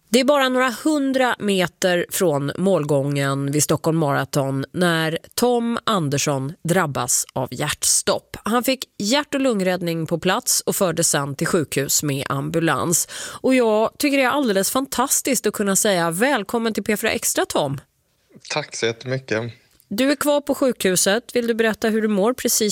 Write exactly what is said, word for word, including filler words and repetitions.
Det är bara några hundra meter från målgången vid Stockholm Marathon när Tom Andersson drabbas av hjärtstopp. Han fick hjärt- och lungräddning på plats och fördes sedan till sjukhus med ambulans. Och jag tycker det är alldeles fantastiskt att kunna säga välkommen till P fyra Extra, Tom. Tack så jättemycket. Du är kvar på sjukhuset. Vill du berätta hur du mår precis